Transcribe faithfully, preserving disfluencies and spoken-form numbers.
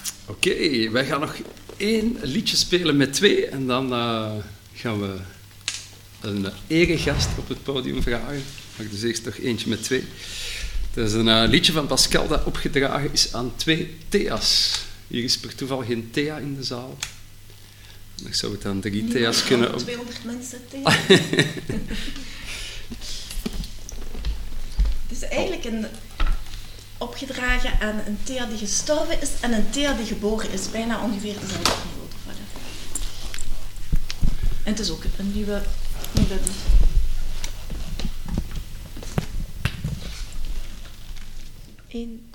Oké, okay, wij gaan nog één liedje spelen met twee en dan uh, gaan we een eregast op het podium vragen. Maar dus eerst nog eentje met twee. Het is een uh, liedje van Pascal dat opgedragen is aan twee Thea's. Hier is per toeval geen Thea in de zaal. Dan zou het aan drie Thea's kunnen... Op... tweehonderd mensen Thea. Het is eigenlijk een... opgedragen aan een Thea die gestorven is en een Thea die geboren is. Bijna ongeveer dezelfde niveau. Voilà. En het is ook een nieuwe melodie. Eén.